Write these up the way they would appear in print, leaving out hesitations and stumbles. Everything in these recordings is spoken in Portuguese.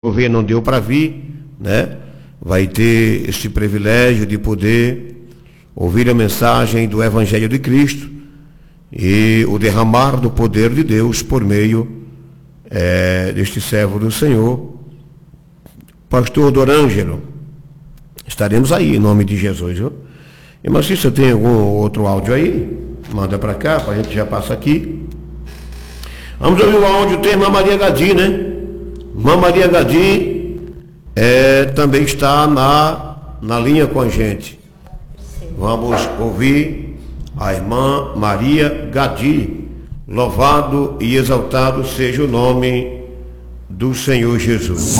o governo não deu para vir, né? Vai ter este privilégio de poder ouvir a mensagem do Evangelho de Cristo e o derramar do poder de Deus por meio deste servo do Senhor, pastor Dorângelo. Estaremos aí em nome de Jesus, viu? Irmã Cícera, tem algum outro áudio aí? Manda para cá, para a gente já passa aqui. Vamos ouvir o áudio, tem Irmã Maria Gadi, né? Irmã Maria Gadi também está na linha com a gente. Vamos ouvir a Irmã Maria Gadi. Louvado e exaltado seja o nome do Senhor Jesus.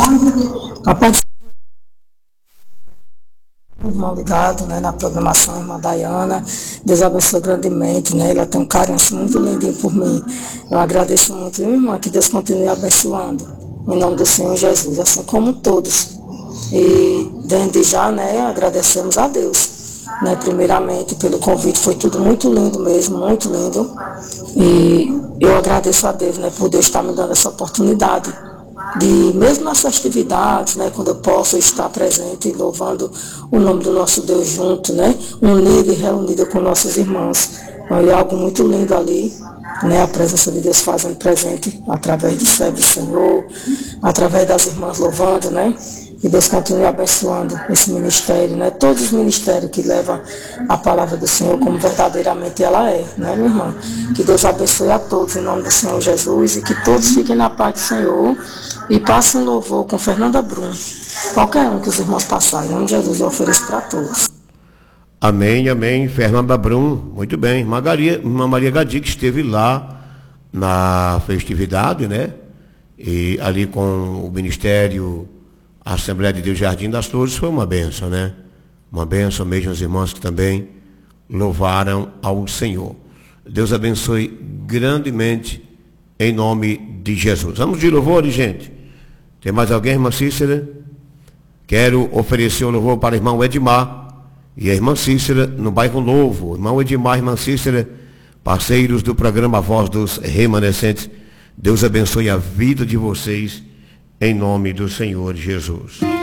Irmão ligado, né, na programação, irmã Dayana, Deus abençoe grandemente, né, ela tem um carinho assim, muito lindinho por mim. Eu agradeço muito, irmã, que Deus continue abençoando, em nome do Senhor Jesus, assim como todos. E desde já, né, agradecemos a Deus, né, primeiramente pelo convite, foi tudo muito lindo mesmo, muito lindo. E eu agradeço a Deus, né, por Deus estar me dando essa oportunidade de, mesmo nas festividades, né, quando eu posso estar presente louvando o nome do nosso Deus junto, né, unido e reunido com nossos irmãos. É algo muito lindo ali, né, a presença de Deus fazendo presente através do servo do Senhor, através das irmãs louvando, né, e Deus continue abençoando esse ministério, né, todos os ministérios que levam a palavra do Senhor como verdadeiramente ela é, né, minha irmã. Que Deus abençoe a todos em nome do Senhor Jesus e que todos fiquem na paz do Senhor e passem louvor com Fernanda Brum. Qualquer um que os irmãos passarem, em nome de Jesus eu ofereço para todos. Amém, amém. Fernanda Brum, muito bem. Irmã Maria Gadi, que esteve lá na festividade, né? E ali com o Ministério Assembleia de Deus Jardim das Flores, foi uma bênção, né? Uma bênção mesmo, os irmãos que também louvaram ao Senhor. Deus abençoe grandemente em nome de Jesus. Vamos de louvores, gente. Tem mais alguém, irmã Cícera? Quero oferecer o louvor para o irmão Edmar e a irmã Cícera no bairro Novo. Irmão Edmar e irmã Cícera, parceiros do programa Voz dos Remanescentes. Deus abençoe a vida de vocês em nome do Senhor Jesus.